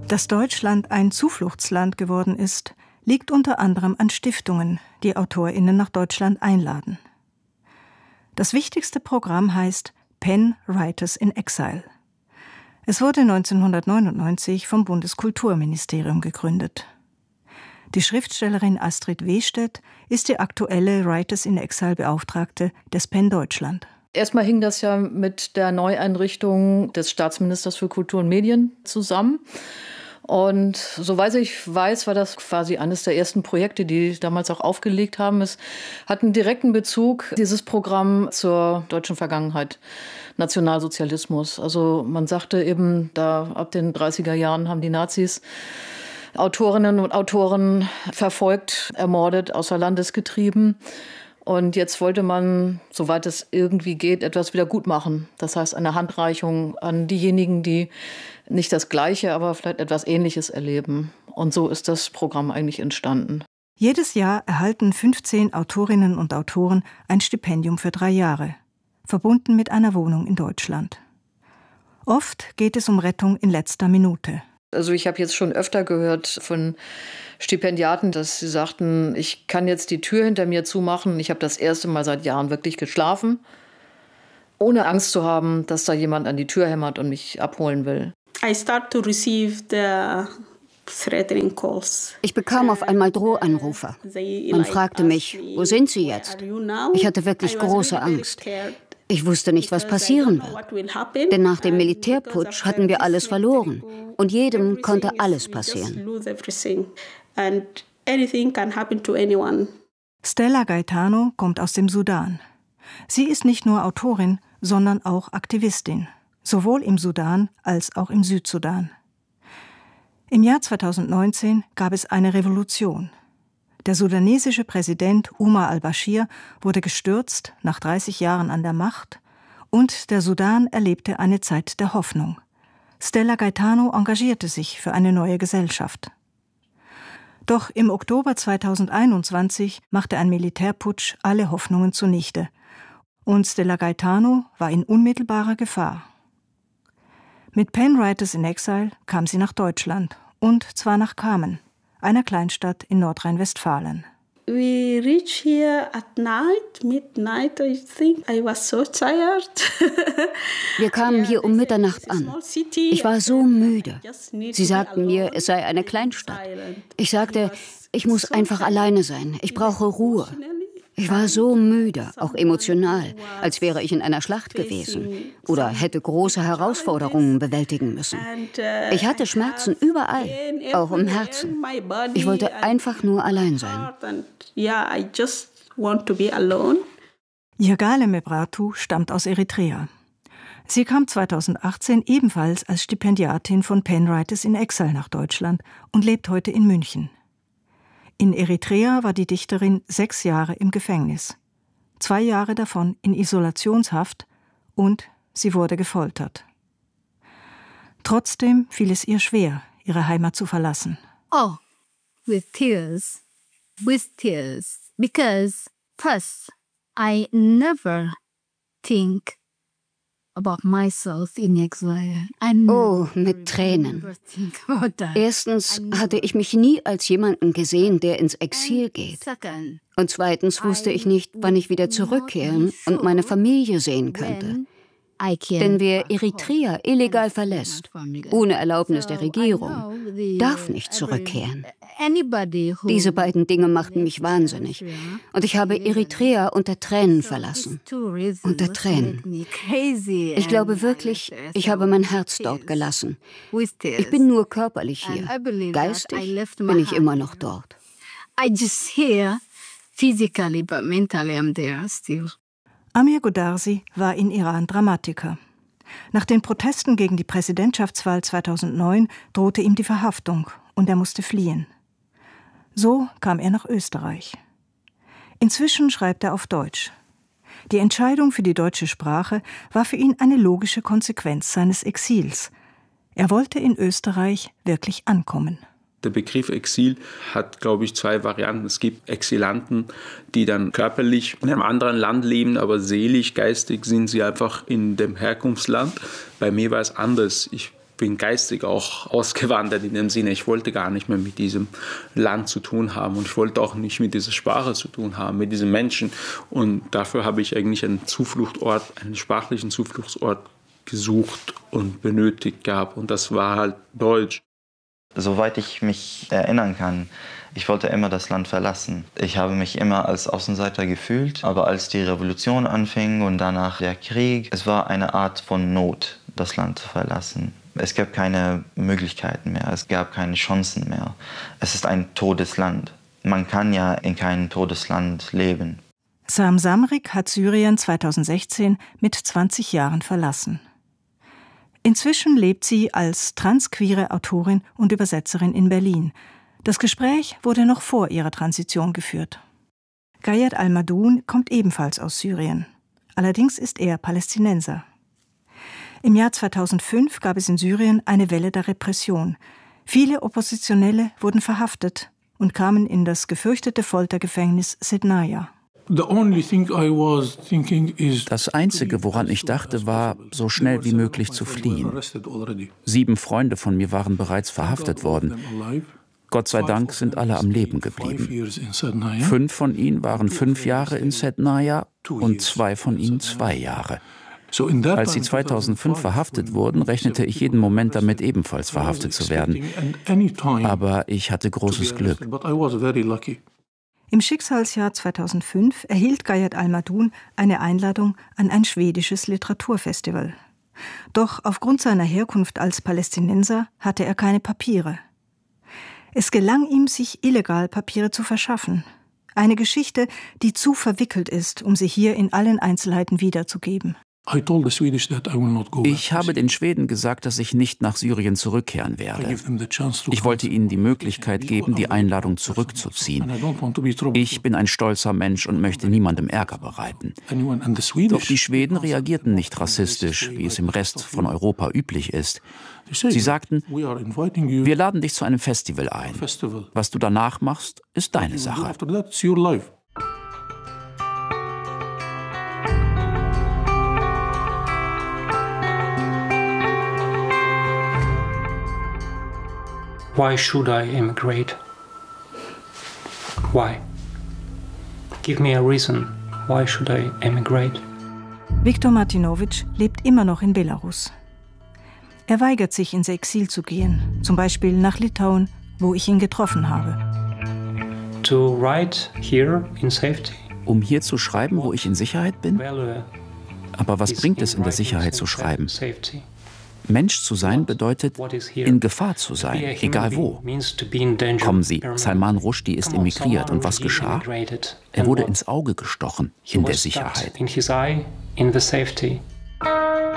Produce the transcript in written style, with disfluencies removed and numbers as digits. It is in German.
Dass Deutschland ein Zufluchtsland geworden ist, liegt unter anderem an Stiftungen, die AutorInnen nach Deutschland einladen. Das wichtigste Programm heißt PEN Writers in Exile. Es wurde 1999 vom Bundeskulturministerium gegründet. Die Schriftstellerin Astrid Wehstedt ist die aktuelle Writers in Exile Beauftragte des PEN Deutschland. Erstmal hing das ja mit der Neueinrichtung des Staatsministers für Kultur und Medien zusammen. Und soweit ich weiß, war das quasi eines der ersten Projekte, die damals auch aufgelegt haben. Es hat einen direkten Bezug, dieses Programm, zur deutschen Vergangenheit, Nationalsozialismus. Also man sagte eben, da ab den 30er Jahren haben die Nazis Autorinnen und Autoren verfolgt, ermordet, außer Landes getrieben. Und jetzt wollte man, soweit es irgendwie geht, etwas wieder gut machen. Das heißt, eine Handreichung an diejenigen, die nicht das Gleiche, aber vielleicht etwas Ähnliches erleben. Und so ist das Programm eigentlich entstanden. Jedes Jahr erhalten 15 Autorinnen und Autoren ein Stipendium für 3 Jahre, verbunden mit einer Wohnung in Deutschland. Oft geht es um Rettung in letzter Minute. Also ich habe jetzt schon öfter gehört von Stipendiaten, dass sie sagten, ich kann jetzt die Tür hinter mir zumachen. Ich habe das erste Mal seit Jahren wirklich geschlafen, ohne Angst zu haben, dass da jemand an die Tür hämmert und mich abholen will. Ich bekam auf einmal Drohanrufe. Man fragte mich, wo sind Sie jetzt? Ich hatte wirklich große Angst. Ich wusste nicht, was passieren wird. Denn nach dem Militärputsch hatten wir alles verloren. Und jedem konnte alles passieren. Stella Gaetano kommt aus dem Sudan. Sie ist nicht nur Autorin, sondern auch Aktivistin, sowohl im Sudan als auch im Südsudan. Im Jahr 2019 gab es eine Revolution. Der sudanesische Präsident Umar al-Bashir wurde gestürzt nach 30 Jahren an der Macht und der Sudan erlebte eine Zeit der Hoffnung. Stella Gaetano engagierte sich für eine neue Gesellschaft. Doch im Oktober 2021 machte ein Militärputsch alle Hoffnungen zunichte und Stella Gaetano war in unmittelbarer Gefahr. Mit PEN Writers in Exile kam sie nach Deutschland und zwar nach Kamen, einer Kleinstadt in Nordrhein-Westfalen. We reached here at night, midnight, I think. I was so tired. Wir kamen hier um Mitternacht an. Ich war so müde. Sie sagten mir, es sei eine Kleinstadt. Ich sagte, ich muss einfach alleine sein. Ich brauche Ruhe. Ich war so müde, auch emotional, als wäre ich in einer Schlacht gewesen oder hätte große Herausforderungen bewältigen müssen. Ich hatte Schmerzen überall, auch im Herzen. Ich wollte einfach nur allein sein. Yirgale Mebrahtu stammt aus Eritrea. Sie kam 2018 ebenfalls als Stipendiatin von PEN Writers in Exile nach Deutschland und lebt heute in München. In Eritrea war die Dichterin 6 Jahre im Gefängnis, 2 Jahre davon in Isolationshaft und sie wurde gefoltert. Trotzdem fiel es ihr schwer, ihre Heimat zu verlassen. Oh, with tears, because first I never think about myself in exile. Oh, mit Tränen. Erstens hatte ich mich nie als jemanden gesehen, der ins Exil geht. Und zweitens wusste ich nicht, wann ich wieder zurückkehren und meine Familie sehen könnte. Denn wer Eritrea illegal verlässt, ohne Erlaubnis der Regierung, darf nicht zurückkehren. Diese beiden Dinge machten mich wahnsinnig. Und ich habe Eritrea unter Tränen verlassen. Unter Tränen. Ich glaube wirklich, ich habe mein Herz dort gelassen. Ich bin nur körperlich hier. Geistig bin ich immer noch dort. I just here physically, but mentally I'm there still. Amir Godarzi war in Iran Dramatiker. Nach den Protesten gegen die Präsidentschaftswahl 2009 drohte ihm die Verhaftung und er musste fliehen. So kam er nach Österreich. Inzwischen schreibt er auf Deutsch. Die Entscheidung für die deutsche Sprache war für ihn eine logische Konsequenz seines Exils. Er wollte in Österreich wirklich ankommen. Der Begriff Exil hat, glaube ich, 2 Varianten. Es gibt Exilanten, die dann körperlich in einem anderen Land leben, aber seelisch, geistig sind sie einfach in dem Herkunftsland. Bei mir war es anders. Ich bin geistig auch ausgewandert in dem Sinne, ich wollte gar nicht mehr mit diesem Land zu tun haben und ich wollte auch nicht mit dieser Sprache zu tun haben, mit diesen Menschen. Und dafür habe ich eigentlich einen Zufluchtsort, einen sprachlichen Zufluchtsort gesucht und benötigt gehabt. Und das war halt Deutsch. Soweit ich mich erinnern kann, ich wollte immer das Land verlassen. Ich habe mich immer als Außenseiter gefühlt, aber als die Revolution anfing und danach der Krieg, es war eine Art von Not, das Land zu verlassen. Es gab keine Möglichkeiten mehr, es gab keine Chancen mehr. Es ist ein totes Land. Man kann ja in keinem totes Land leben. Sam Samrik hat Syrien 2016 mit 20 Jahren verlassen. Inzwischen lebt sie als transqueere Autorin und Übersetzerin in Berlin. Das Gespräch wurde noch vor ihrer Transition geführt. Gayed Al-Madun kommt ebenfalls aus Syrien. Allerdings ist er Palästinenser. Im Jahr 2005 gab es in Syrien eine Welle der Repression. Viele Oppositionelle wurden verhaftet und kamen in das gefürchtete Foltergefängnis Sednaya. Das Einzige, woran ich dachte, war, so schnell wie möglich zu fliehen. 7 Freunde von mir waren bereits verhaftet worden. Gott sei Dank sind alle am Leben geblieben. 5 von ihnen waren 5 Jahre in Sednaya und 2 von ihnen 2 Jahre. Als sie 2005 verhaftet wurden, rechnete ich jeden Moment damit, ebenfalls verhaftet zu werden. Aber ich hatte großes Glück. Im Schicksalsjahr 2005 erhielt Gayed Al-Madun eine Einladung an ein schwedisches Literaturfestival. Doch aufgrund seiner Herkunft als Palästinenser hatte er keine Papiere. Es gelang ihm, sich illegal Papiere zu verschaffen. Eine Geschichte, die zu verwickelt ist, um sie hier in allen Einzelheiten wiederzugeben. Ich habe den Schweden gesagt, dass ich nicht nach Syrien zurückkehren werde. Ich wollte ihnen die Möglichkeit geben, die Einladung zurückzuziehen. Ich bin ein stolzer Mensch und möchte niemandem Ärger bereiten. Doch die Schweden reagierten nicht rassistisch, wie es im Rest von Europa üblich ist. Sie sagten, wir laden dich zu einem Festival ein. Was du danach machst, ist deine Sache. Why should I emigrate? Why? Give me a reason. Why should I emigrate? Viktor Martinovich lebt immer noch in Belarus. Er weigert sich, ins Exil zu gehen, zum Beispiel nach Litauen, wo ich ihn getroffen habe. To write here in safety. Um hier zu schreiben, wo ich in Sicherheit bin? Aber was bringt es, in der Sicherheit zu schreiben? Mensch zu sein bedeutet, in Gefahr zu sein, egal wo. Kommen Sie, Salman Rushdie ist emigriert und was geschah? Er wurde ins Auge gestochen, in der Sicherheit.